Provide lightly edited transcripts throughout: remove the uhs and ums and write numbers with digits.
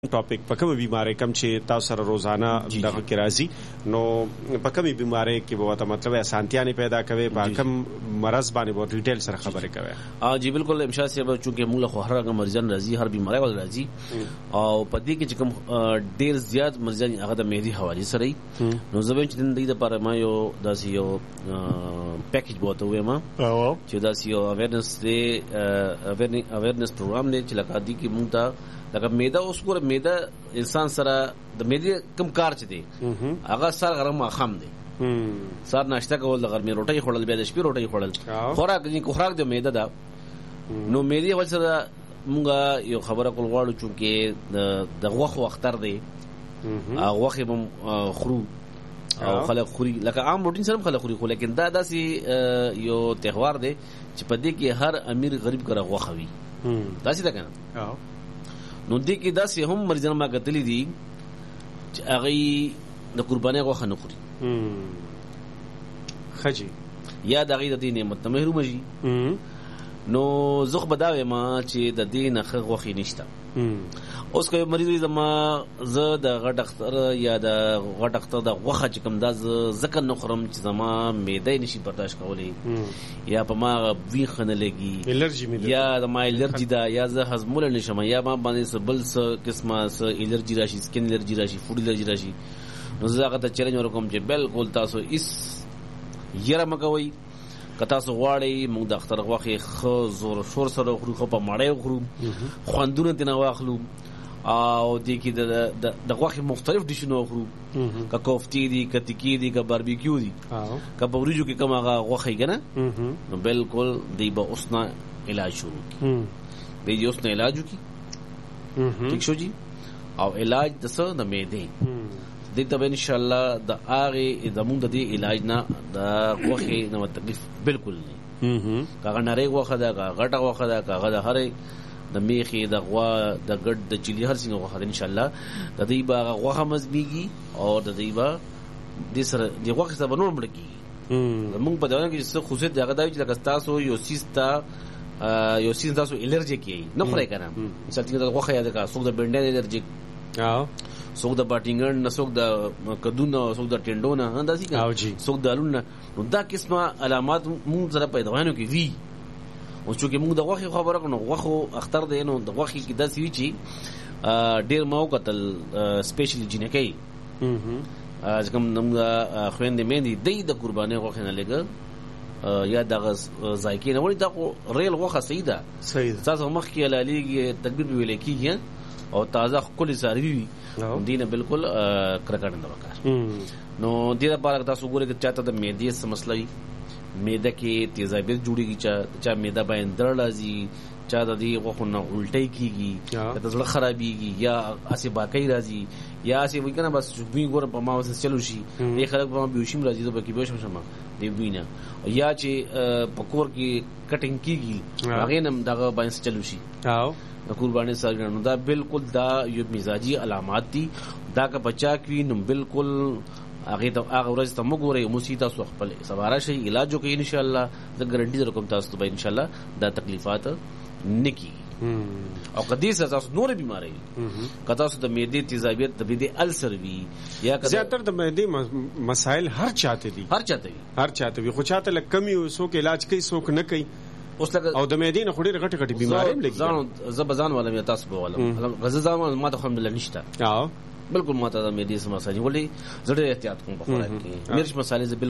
ټاپک په کومه بیماری کم چې تاسو سره روزانه دغه کې راځي نو په کومه بیماری کې به وته مطلب اسانتیا نه پیدا کوي په کوم مرض باندې به ډیټیل سره خبرې کوي جی بالکل امشا صاحب چونکه موږ له هر هغه مریضان راځي هر بیماری ول راځي او په دې کې چې کوم ډیر زیات مریضان هغه د معدې حواله سره نو زبې چې د دې لپاره ما یو داسې یو پیکیج بوته وایم چې داسې یو اویرنس پروګرام دی چې لکه دې کې موږ ته لکه میده اوس ګوره میده انسان سره د میدې کم کار چي دي هغه سر غرم خام دي سر ناشته کول د غرمې روټي خوړل بیا د شپې روټي خوړل خوراک د میده دا نو میدې ول سره مونږه یو خبره کول غواړو چې د غوخ اختر دی غوخ بم خرو او خلک خوري لکه عام روټین سره خلک خوري خو لیکن دا داسې یو تهوار دی چې په دې کې هر امیر غریب کړه غوخوي داسې ده کنه نو دې کې داسې هم مریضان ما کتلی دي چې هغه د قربانۍ غوښه نه خوري خجي یا د هغې د دې نعمت نه محرومه شي نو زه خو به دا وایم چې د دې نه ښه غوښې نشته اوس که یو مریض وي زما زه د غټ اختر یا د غټ اختر د غوښه چې کوم دا زه ځکه نه خورم چې زما معده یې نشي برداشت کولی یا په ما ویښه نه لګي یا زما الرجي ده یا زه هضمولی نه شم یا ما باندې څه بل څه قسمه څه الرجي راشي سکن الرجي راشي فوډ الرجي راشي نو زه هغه ته چیلنج ورکوم چې بالکل تاسو هېڅ یره مه کوئ که تاسو غواړئ موږ د اختر غوښې ښه زور شور سره وخورو ښه په مړۍ وخورو خوندونه ترېنه واخلو او دې کې د غوښې مختلف ډیشونه وخورو که کوفتې دي که تکې دي که باربیکیو دي که په وریجو کې کوم هغه غوښه یې که نه نو بالکل دی به اوس نه علاج شروع کړي دی اوس نه علاج وکړي ٹھیک شو جی او علاج د څه د معدې دې ته به انشاءالله د هغې زمونږ د دې علاج نه د غوښې نه تکلیف بالکل نه که هغه نرۍ غوښه ده که غټه غوښه ده که هغه د هرې د میخې د غوا د ګډ د چیلي هر څنګه غوښه ده انشاءالله د دوی به هغه غوښه مزمېږي او د دوی به دې سره د غوښې سره به نور مړه کېږي زمونږ په دونه کې څه خصوصیت د هغه دا وي چې لکه ستاسو یو سیز تاسو الرجیک یې نه خورئ که نه مثال څنګه غوښه یاده که څوک د بنډۍ الرجیک څوک د باټینګن نه څوک د کدو نه څوک د ټینډو نه داسې که څوک د الون نه نو دا قسمه علامات مونږ سره په دوايانو کې وي او چونکې مونږ د غوښې خبره کړو نو غوښو اختر دی نو د غوښې کې داسې وي چې ډېر ما وکتل سپیشلی جینکۍ چې کوم زموږ خویندې میندې دی د قربانۍ غوښې نه لږه یا دغه ذایقې نه وړي دا خو ریل غوښه صحیح ده ستاسو مخکې حلالېږي تکبیر به ویلی کېږي او تازه ښکلې څاروي وي دې نه بالکل کرکټ نه وکړ نو دې لپاره تاسو ګورئ که چاته د معدې څه مسله وي معده کې تیزابیت جوړېږي چا معده باندې درد راځي چا د دې غوښو نه الټۍ کېږي د زړه خرابېږي یا هسې باکۍ راځي یا هسې وایي که نه بس بوی ګوره په ما وسې چلو شي دې خلک په ما بېهوشي راځي زه پکې بېهوشه شم دې بوی نه یا چې په کور کې کټنګ کېږي هغې نه هم دغه باندې چلو شي د قربانۍ سره نو دا بالکل دا یو مزاجي علامات دي دا که بچا کوي نو بالکل هغې ته هغه ورځ ته مه ګورئ موسي تاسو خپل سبا راشئ علاج وکړئ انشاءالله زه ګارنټي در کوم تاسو ته به انشاءالله دا تکلیفات نه کېږي او که دې سره تاسو نورې بیمارۍ که تاسو د معدې تیزابیت د معدې السر وي یا زیاتر د معدې مسایل هر چاته دي هر چاته وي خو چاته لږ کم وي څوک علاج کوي څوک نه کوي او د معدې نه خو ډېرې غټې غټې بیمارۍ هم لګي زه به ځان والم یا تاسو به والم زه ځان والم ما ته خو الحمدلله نشته بالکل ما ته د معدې څه مسایل ولې زه ډېر احتیاط کوم په خوراک کې مرچ مسالې زه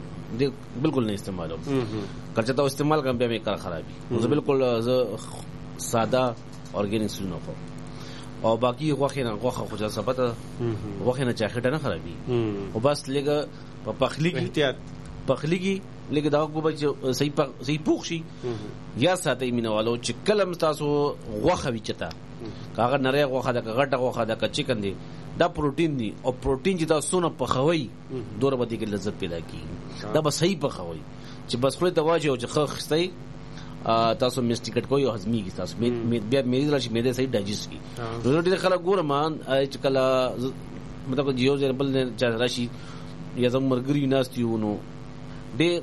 بالکل نه استعمالوم که چېرته استعمال کړم بیا مې کار خرابي زه بالکل زه ساده ارګینیک څیزونه خورم او باقي غوښې نه غوښه خو چا پته غوښې نه چا خېټه نه خرابي خو بس لږه په پخلي کې احتیاط پخلي کې لکه دا کو به صحیح پوخ شي یا ساتئ مینهوالو چې کله هم تاسو غوښه وي چېته که هغه نری غوښه ده که غټه غوښه ده که چکن دی دا پروټین دی او پروټین چې تاسو څونه پخوئ دومره به دې کې لذت پیدا کېږي دا به صحیح پخوئ چې بس خولې ته واچوئ او چې ښه اخیستی تاسو میسټیکټ کوئ او هضمېږي تاسو بیا معدې راشي معدې صحیح ډایجسټ کړي نو ډېر خلک ګورم چې کله مطلب یو ځای بل چا راشي یا زموږ ملګري ناست یو نو ډېر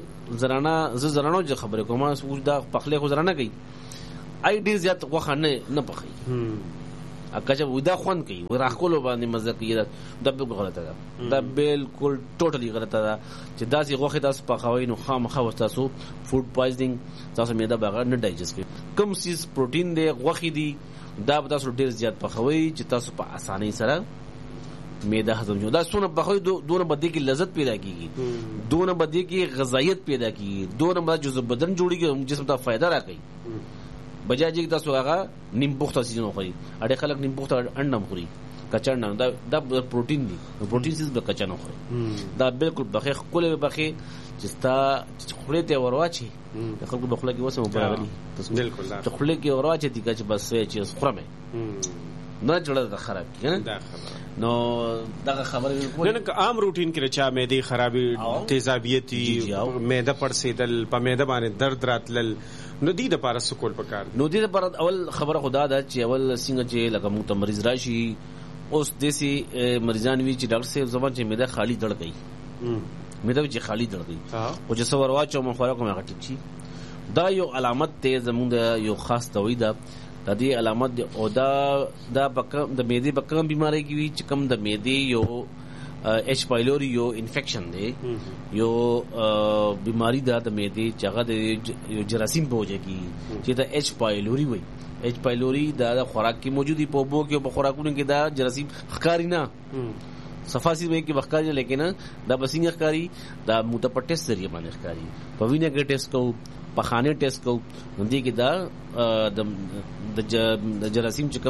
زرانه خبرې کوم دا پخلی خو زرانه کوي ای ډېر زیات غوښه نه پخوي اکه ودا خوان کوي راخولو باندې مزه کوي دا بالکل غلطه ده دا بالکل ټوټلی غلطه ده چې داسې غوښه تاسو پخوي نو خامخا تاسو فود پوایزنینګ تاسو معده بغیر نه ډایجست کوي کوم سیس پروتین دی غوښه دی دا تاسو ډیر زیات پخوي چې تاسو په اسانۍ سره معده هضم جو دا سونه پخوي دونه بدی کی لذت پیدا کیږي دونه بدی کی غذایت پیدا کیږي دونه بدی جزء بدن جوړیږي جسم ته فائدہ راکړي بجاجي تاسو هغه نیم پخته سيزونه خوري اړه خلک نیم پخته انډم خوري کچا انډم دا پروتین دی پروتین سیز د کچا نه خوري دا بالکل بخې کوله بخې چې ستا خوري ته ورواچي خلکو بخله کې وسه مبارغلي بالکل ته خله کې ورواچي دي چې بس چې خورمه نه جوړه ده خراب کنه دا خبره نو دا خبره نه عام روټین کې چا معده خرابي تیزابیتي معده پړسېدل په معده باندې درد راتلل نو دې د پاره سکول پکار نو دې د پاره اول خبره خدا ده چې اول څنګه چې لکه موږ مریض راشي اوس دیسي مریضان وی چې ډاکټر صاحب زما چې معده خالی دړ گئی معده چې خالی دړ گئی او چې سور واچو مخ خوراک مې غټی شي دا یو علامت ته زموږ یو خاص توي ده د دې علامت او دا د معدې په کوم بیماری کې وي چې کوم د معدې یو ایچ پایلوري یو انفیکشن دی یو بیماری ده د معدې چې هغه د یو جراثیم په وجه کې چې د ایچ پایلوري وي ایچ پایلوري د خوراک کې موجودي په بو کې په خوراکونو کې دا جراثیم ښکاری نه صفاسی وی کې وختاري لیکن دا بسینګ ښکاری دا متپټس ذریعہ باندې ښکاری په وینه کې ټیسټ کو په خانه ټیسټ کو باندې کې دا د جراثیم چې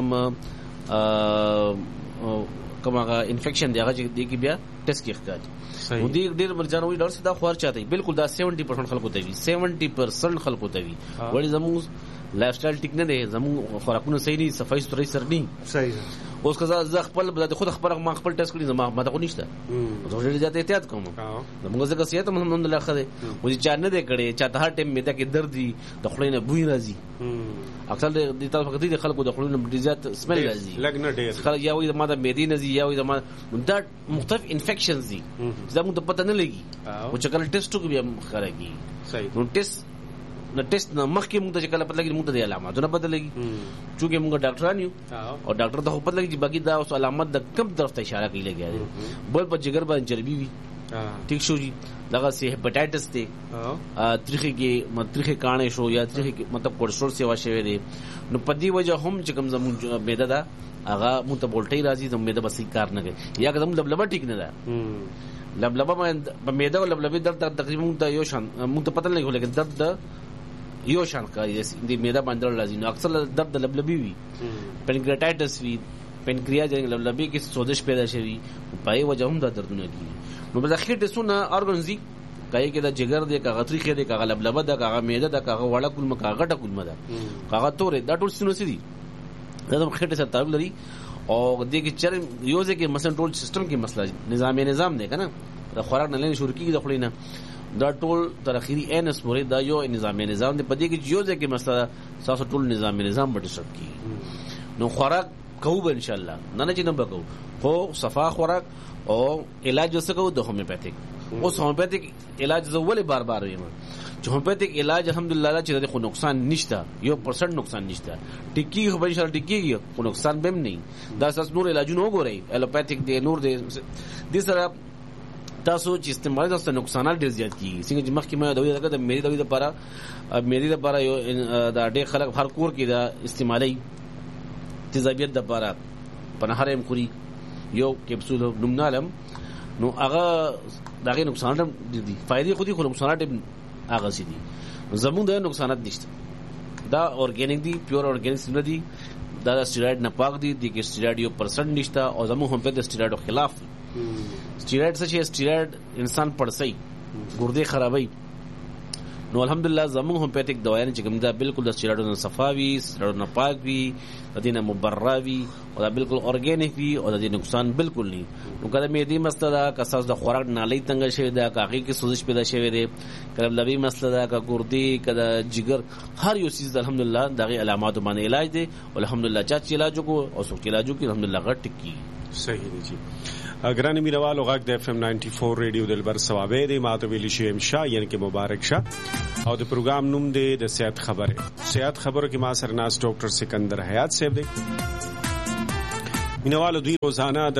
کوم هغه انفیکشن دی هغه چې کې بیا ټیسټ کې ښکاری نو دې ډېر مرجانه وي ډاکټر دا خور چاته بالکل دا 70% خلکو ته وي 70% خلکو ته وي وړي زموږ لایف سټایل ټیک نه دی زموږ خوراکونه صحیح دي صفائی ستري سر نه صحیح اوس که زه خپل خود خبره ما خپل ټیسټ کړی زما ماته خو نشته زه ډېر زیات احتیاط کوم زموږ ځکه صحت الحمدلله ښه دی او چې چا نه دی کړی چا ته هر ټایم معده کې درد وي د خولې نه بوی راځي اکثر د تاسو وخت دي خلکو د خولې نه ډېر زیات سمل راځي لګ نه ډېر خلک یا وایي ما د معدې نه زی یا وایي ما دا مختلف انفیکشنز دي زموږ ته پته نه لګي او چې کله ټیسټ وکړي بیا ښکارېږي صحیح نو ټیسټ نو ټیسټ نه مخکې موږ ته چې کله پته لګي موږ ته د علاماتونه پته لګي چونکې موږ ډاکټران یو او ډاکټر ته پته لګي چې باقي دا اوس علامات د کوم طرف ته اشاره کوي لګي بل په جګر باندې چربي وي ٹھیک شو جی دغه سي هپاټایټس ته تریخي کې متریخي کانې شو یا تریخي مطلب کولیسټرول سیوا شوی دی نو په دې وجه هم چې کوم زموږ معده ده هغه مونږ ته بولټي راځي زموږ معده بس کار نه کوي یا کوم لبلبه ټیک نه ده لبلبه په معده او لبلبه درد تقریبا مونږ ته یو شان مونږ ته پته نه لګي لیکن درد یو شان کوي د معده باندې راځي نو اکثر درد لبلبي وي پنکریاټایټس وي پنکریا چې لبلبي کې سوزش پیدا شي په وجه هم دا دردونه کیږي نو په اخر د سونه ارګنزي کای کې دا جګر دی کا غتری کې دی کا لبلبه دا کا معده دا کا وړه کول مکا غټه کول مده کا تورې دا ټول سونه سدي دا د خټه سره تعلق لري او د کې چرم یوزه کې مثلا ټول سیستم کې مسله نظام دی کنه دا خوراک نه لنی شروع کیږي د خلینا دا ټول تر اخیری انس پورې دا یو نظام دی په دې کې یوزه کې مسله تاسو ټول نظام بډ شپ کی نو خوراک کوو ان شاء الله نه چې نه بکو خو صفا خوراک او علاج وسکو د هومیوپیتھک اوس هومیوپیتھک علاج زول بار ویم چې هومیوپیتھک علاج الحمدلله چې د خو نقصان نشته 1% نقصان نشته ټکی خو ان شاء الله ټکیږي خو نقصان به نه دا اساس نور علاجونه وګورئ الوپیتھک دی نور دی د سره تاسو چې استعمال تاسو نقصانات ډیر زیات کیږي څنګه چې مخکې ما دوی دغه د مېری دوی لپاره یو دا ډېر خلک هر کور کې دا استعمالي تیزابیت د لپاره پنهارم خوري یو کیپسول نومنالم نو هغه دغه نقصانات دي فائدې خو دي خو نقصانات هغه سي دي زموږ د نقصانات نشته دا اورګانیک دي پیور اورګانیک نه دي دا سټیراید نه پاک دي د کې سټیراید 1% نشته او زموږ هم په د سټیراید خلاف سټیراید څه شي سټیراید انسان پړسي ګردې خرابوي نو الحمدلله زموږ هم پیټیک دوايان چې کوم دا بالکل د سټیراید نه صفاوي سټیراید نه پاک وي د دې نه مبرراوي او دا بالکل اورګانیک وي او د دې نقصان بالکل نه نو کله مې دې مسله دا کساس د خوراک نالۍ تنګ شوی دا کاغي کې سوزش پیدا شوی دی کله لوي مسله دا کا ګردې کله جګر هر یو چیز الحمدلله دغه علامات باندې علاج دی الحمدلله چې علاج کو او څوک علاج کو الحمدلله غټ کی صحیح دی جی اگرانی میروالو غاک د FM 94 ریډیو دلبر ثوابه دی ماته ویلی شیم شاه یعنی کې مبارک شه او د پروګرام نوم دی د صحت خبره کې ما سره ناس ډاکټر سکندر حیات صاحب دی مینوالو دوی روزانه د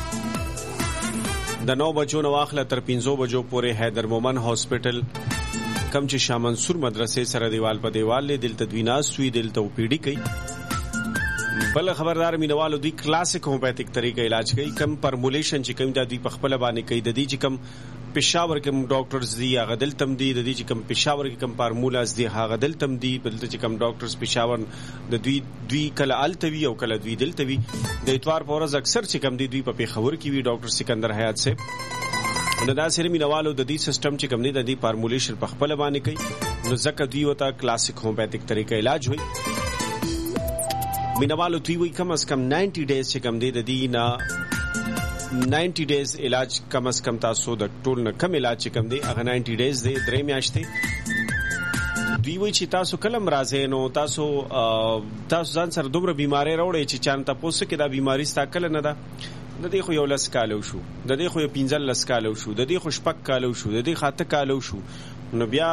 9 بجو نه واخله تر 5 بجو پورې حیدر مومن هاسپټل کم چې شاه منصور مدرسې سره دیوال په دیوال له دلته دوی ناسوي دلته وپیډي کوي. بل خبردار مینوالو دوی کلاسیک هومیوپیتھک طریقې علاج کوي. کم فارمولیشن چې کوم د دوی په خپل باندې کوي د دې چې کم پېښور کې ډاکټرز دي هغه دلته دي د دې چې کم پېښور کې کم فارمولاز دي هغه دلته دي بلته چې کم ډاکټرز پېښور د دوی کله التوي او کله دوی دلته وي. د اتوار په ورځ اکثر چې کم دي دوی په پېښور کې وي ډاکټر سکندر حیات سے نو دا سره مینوالو د دې سیستم چې کم دي د دې فارمولیشن په خپل باندې کوي نو ځکه دوی وته کلاسیک هومیوپیتھک طریقې علاج وي. مینوالو دوی وي کم از کم 90 ډیز چې کم دي د دې نه 90 ډیز علاج کم از کم تاسو د ټول نه کم علاج چې کم دی هغه 90 ډیز دی 3 میاشتې. دوی وی چې تاسو کلم راځي نو تاسو ځان سره دومره بیماری راوړی چې چان تاسو کې دا بیماری ستا کله نه ده د دې خو یو لس کالو شو د دې خو 15 کالو شو د دې خو شپږ کالو شو د دې خاطه کالو شو نو بیا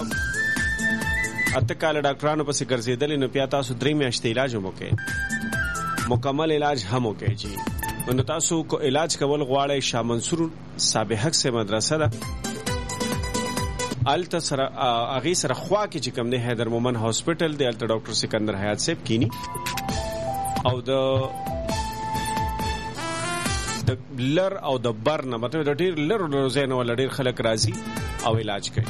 اته کال ډاکټرانو پسې ګرځیدل نو بیا تاسو 3 میاشتې علاج هم وکړي مکمل علاج هم وکړي. جی نو تاسو کو علاج کول غواړئ شاه منصور سابحق سے مدرسه ده الته سره اغه سره خوا کې چې کوم نه حیدر مومن هاسپټل دی الته ډاکټر سکندر حیات صاحب کینی او د لر او د بر نه مطلب د ډیر لر روزانه ول ډیر خلک راځي او علاج کوي.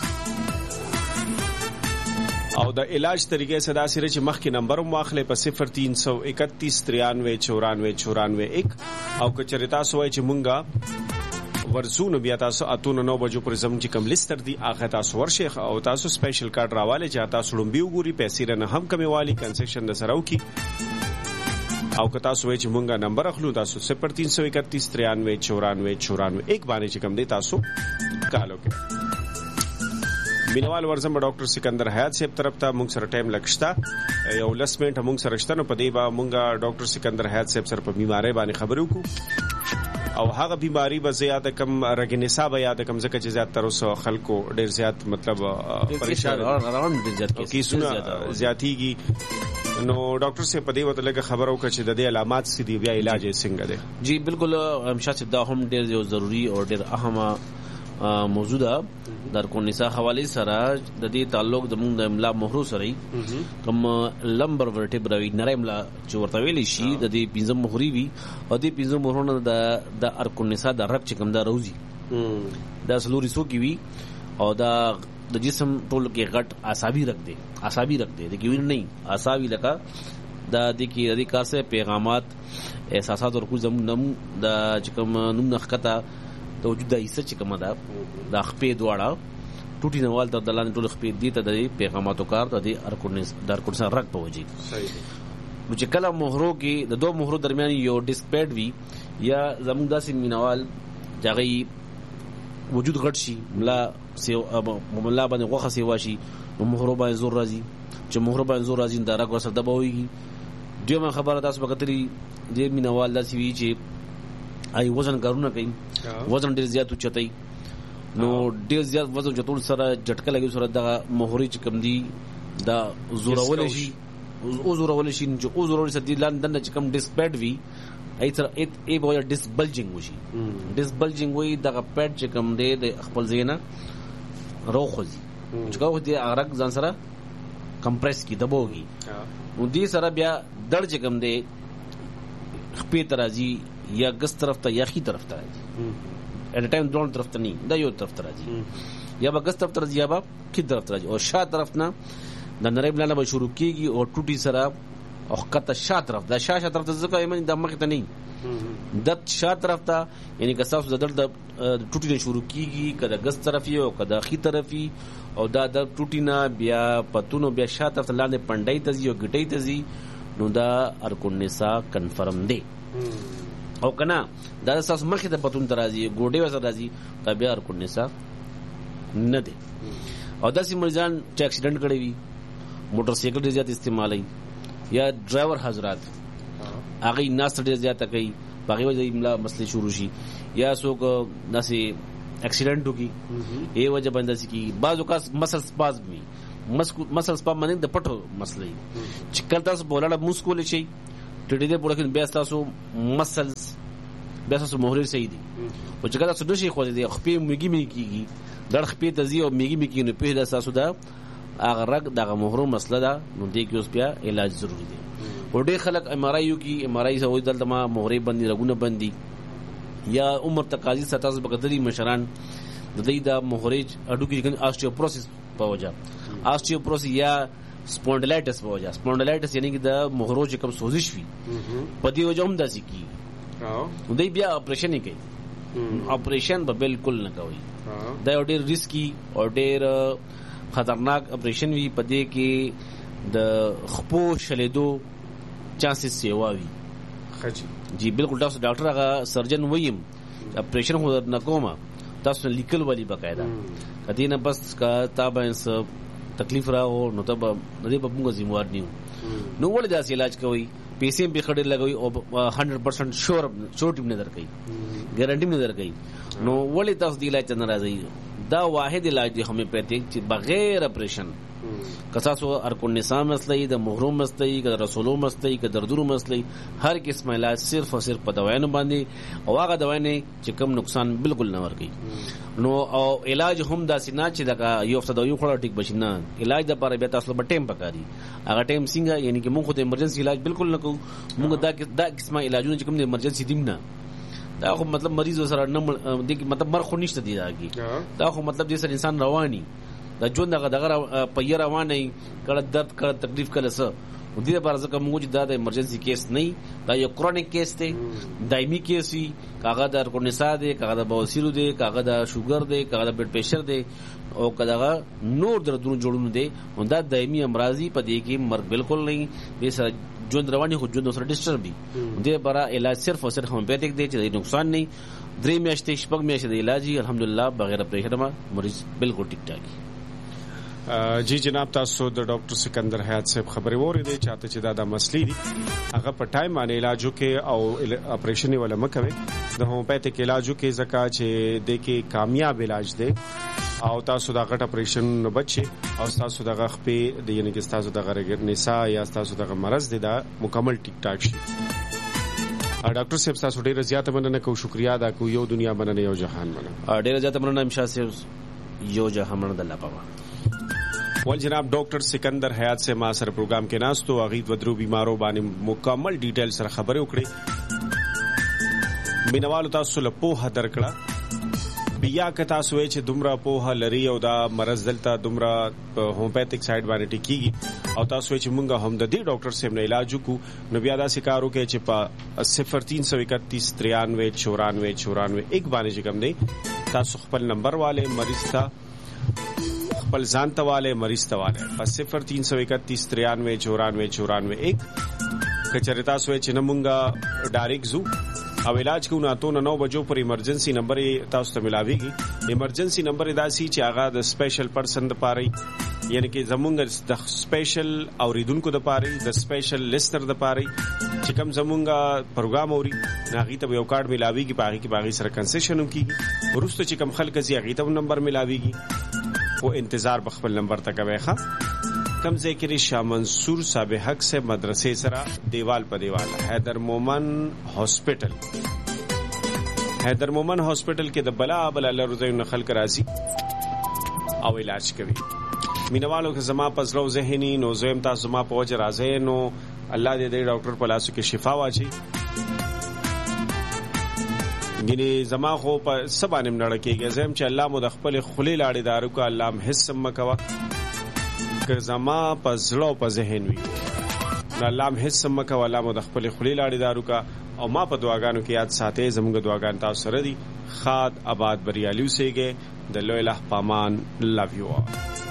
او د علاج طریقې صدا سره چې مخکې نمبر واخلې په 0331399441 او کچری تاسو وای چې مونږه ورزونه بیا تاسو اتونه 9 بجو پر زموږ چې کم لیستر دی هغه تاسو ورشي او تاسو سپیشل کارت راواله چې تاسو لومبي وګوري پیسې نه هم کمی والی کنسیشن د سره وکي او که تاسو وای چې مونږه نمبر اخلو تاسو 0331399441 باندې چې کم دی تاسو کالو کې مینوال ورزم ډاکټر سکندر حیات صاحب طرف ته مونږ سره ټایم لګشتا یو لسمنټ مونږ سره شته نو په دې با مونږه ډاکټر سکندر حیات صاحب سره په بیماری باندې خبرو کو او هغه بیماری به زیاته کم رګنیسا به یاد کم ځکه چې زیات تر اوسه خلکو ډیر زیات مطلب پریشان روان دي کیسونه زیاتیږي نو ډاکټر سے په دې وته لګه خبرو کړي چې د دې علامات څه دي بیا علاج یې څنګه دی. جی بالکل همشا چې دا هم ډیر ضروری او ډیر اهمه موضوع ده در کو نساء حواله سره د دې تعلق د موږ د املا مهرو سره کوم لمبر ورټبرا وی نری املا چې ورته ویل شي د دې پنځم مهري وی او دې پنځم مهرونه د ارکو نساء د رب چې کوم دا روزي دا سلوري سو کی وی او دا د جسم ټول کې غټ اعصابي رکھ دے د کې وین نه اعصابي لکه دا د کې د کار سے پیغامات احساسات او کو زم نم د چې کوم نم نخکتا د وجود د حصہ چې کوم دا د خپې دواړه ټوټي نوال تر دلان ټول خپې دي ته د پیغاماتو کار ته د ارکونس سره رګ په وجي چې کله مهرو کې د دوه مهرو درمیان یو ډیسک پیډ وی یا زموږ داسې مینوال جغی وجود غټ شي ملا باندې غوخه سیوا شي نو مهرو باندې زور راځي چې مهرو باندې زور راځي دا رګ سره دبوي دیمه خبره تاسو وکړئ د مینوال داسې وی چې ای وزن کارونه کوي وزن ډیر زیات اوچتای نو ډیر زیات وزن چتول سره جټکه لګي سره د مهوري چې کم دی دا زورول شي چې او زورول سره د لاندې چې کم ډیسپیډ وی ای تر ای به ډیس بلجینګ وشي ډیس بلجینګ وی دغه پیډ چې کم دی د خپل زینه روخوځي چې کوم دی ارګ ځان سره کمپریس کی دبوږي نو دې سره بیا درج کم دی خپې ترازی یا ګس طرف ته یا خي طرف ته راځي اټ ټایم دوه طرف ته نه دا یو طرف ته راځي یا به ګس طرف ته راځي یا به خي طرف ته راځي او شا طرف نه د نری بلانه به شروع کیږي او ټوټي سره او خطه شا طرف دا شا طرف ته ځکه یمن د مخ ته نه د شا طرف ته یعنی که تاسو د ټوټي نه شروع کیږي کله ګس طرف یو کله خي طرف او دا د ټوټي نه بیا پتونو بیا شا طرف لاندې پندای ته یو ګټي ته نو دا ارکونسا کنفرم دی او کنا دا اساس مخه ته پتون ترازی ګوډي وسه راځي بیا ارکونسا نه دی او داسې مریضان چې اکسیډنټ کړي وي موټر سایکل ډیر زیات استعمالي یا ډرایور حضرات هغه ناس ډیر زیات کوي باغې وجه املا مسلې شروع شي یا څوک داسې اکسیډنټ وکي ای وجه باندې چې بعض اوقات مسل سپاز باندې د پټو مسلې چې کله تاسو بولاړه موسکول شي ټټې دې پوره کې بیا تاسو مسلز بیا تاسو مهره صحیح دي او چې کله تاسو نشي خو دې خپې میګي کیږي در خپې تزي او میګي کیږي نو په دا تاسو دا هغه رګ دغه مهره مسله ده نو دې کې اوس بیا علاج ضروری دی. او ډېر خلک ام آر آی کی ام آر آی سوي دلته ما مهره باندې رګونه باندې یا عمر تقاضي ستاسو بقدري مشران د دې د مهره اډو کې آستیوپروسس په وجه آستیوپروسس یا سپونډلایټس په وجه سپونډلایټس یعنی چې د مهرو چې کوم سوزش وي په دې وجه هم داسې کی دوی بیا اپریشن نه کوي اپریشن به بالکل نه کوي دا ډېر ریسکی او ډېر خطرناک اپریشن وی په دې کې د خپو شلیدو چانسز سیوا وی جی بالکل تاسو ډاکټر هغه سرجن ویم اپریشن خو نه کومه تاسو لیکل والی بقاعده کدی نه بس کا تابانس تکلیف راو نو تب دې په موږ ذمہوار نیو نو ولې داسې علاج کوي پیسې به خړې لګوي او 100% شور ټیم نه درکې ګارانټي نه درکې نو ولې تاسو دی علاج نه راځي دا واحد علاج دی هومیوپیتھک چې بغیر اپریشن کساسو ارکو نساء مسلې د مهروم مسلې د رسولو مسلې د دردونو مسلې هر قسم علاج صرف او صرف په دوايانو باندې او هغه دوايانې چې کم نقصان بالکل نه ورګي نو او علاج هم داسې نه چې دا یو څه خو ټیک بشي نه علاج د لپاره به تاسو په ټیم پکاري هغه ټیم څنګه یعنی چې موږ د ایمرجنسي علاج بالکل نه کوو موږ دا قسمه علاجونه چې کوم د ایمرجنسي دیم نه دا خو مطلب مریض سره نه مطلب مر خو نشته دی دا خو مطلب دې سره انسان رواني دا ژوند دغه په روانه کړه درد کړه تکلیف کړه سره دې لپاره ځکه موږ دا د ایمرجنسي کیس نه دا یو کرونیک کیس دی دایمي کیس وي کاغه د ارکونسا دی کاغه د بواسیر دی کاغه د شوګر دی کاغه د بلډ پریشر دی او کاغه نور دردونو جوړونه دی دا دایمي امراضي په دې کې مرګ بالکل نه دې سره ژوند رواني خو ژوند سره ډیسټرب دي دې لپاره علاج صرف او صرف هومیوپیتھک دی چې نقصان نه 3 میاشتې شپږ میاشتې د علاج الحمدلله بغیر پریشر ما مریض بالکل ټیک ټاک. جی جناب تاسو د ډاکټر سکندر حیات صاحب خبرې وریدې چاته چې دا د مسلې دي هغه په ټایم باندې علاجو کې او اپریشن ولا مکوي د هومیوپیتھک علاجو کې ځکه چې د کې کامیاب علاج دی او تاسو دا غټ اپریشن نه بچي او تاسو د غخپې د یعنی کې تاسو د غرګر نساء یا تاسو د مرز دی دا مکمل ټیک ټاک شي. ډاکټر صاحب تاسو ډیره زیاته مننه کوم شکریا ادا کوم یو دنیا مننه یو جهان مننه ډیره زیاته مننه امشا صاحب یو جهان مننه الله پاک. ول جناب ډاکټر سکندر حیات سے ما سره پروګرام کې ناستو اغید ودرو بیمارو باندې مکمل ډیټیل سره خبرې وکړې مینوالو تاسو له پوهه درکړه بیا که تاسو چې دومره پوهه لري او دا مرز دلته دومره هومیوپیتھک سایډ باندې ټیکيږي او تاسو چې مونږه هم د دې ډاکټر صاحب نه علاج وکړو نو بیا دا سکارو کې چې په 0331939494 ایک باندې کوم دی تاسو خپل نمبر والے مریض تا خپل ځان تواله مریض تواله په 0331939494 کچره تاسو چې نمونګه ډایرکټ زو او علاج کو نه تو 9 بجو پر ایمرجنسي نمبر تاسو ته ملاويږي ایمرجنسي نمبر داسي چې هغه د سپیشل پرسن د پاره یعنی کې زمونږ د سپیشل اوریدونکو د پاره د سپیشل لسنر د پاره چې کوم زمونږ پروګرام اوري ناغي ته یو کارت ملاويږي باغی سره کنسیشن کیږي ورسته چې کوم خلک زی هغه ته نمبر ملاويږي او انتظار بخبل نمبر تک ویخه کم ذکر شاه منصور صاحب حق سے مدرسے سرا دیوال په دیوال حیدر مومن ہاسپٹل کې د بلا الله روزي خلک راځي او علاج کوي مینوالو که زما پزلو ذهني نو زم تاسو ما په وجه راځي نو الله دې ډاکټر په لاسو کې شفا واچي ګینه زما خو په سبانم نړ کېږي زم چې الله مو د خپل خلی لاړې دارو کو الله هم حس مکوا که زما په زړه په ذهن وي الله هم حس مکوا الله مو د خپل خلی لاړې دارو کا او ما په دعاګانو کې یاد ساتي زموږ دعاګان تاسو سره دي خاد آباد بریالیو سیګه د لوی الله پامان لو یو